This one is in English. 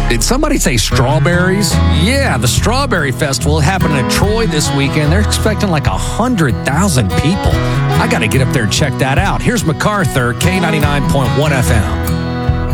Did somebody say strawberries? Yeah, the Strawberry Festival happening in Troy this weekend. They're expecting like 100,000 people. I got to get up there and check that out. Here's MacArthur, K99.1 FM.